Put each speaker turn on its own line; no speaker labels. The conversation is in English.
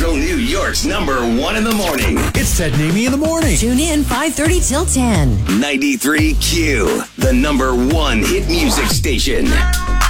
Central New York's number one in the morning.
It's Ted and Amy in the morning.
Tune in 5:30 till 10.
93Q, the number one hit music station.